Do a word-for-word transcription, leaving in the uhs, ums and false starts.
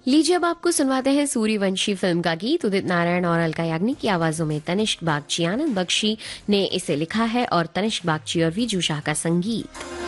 लीजिए अब आपको सुनवाते हैं सूर्यवंशी फिल्म का गीत। उदित नारायण और अलका याग्निक की आवाजों में तनिष्क बागची, आनंद बख्शी ने इसे लिखा है और तनिष्क बागची और वीजू शाह का संगीत।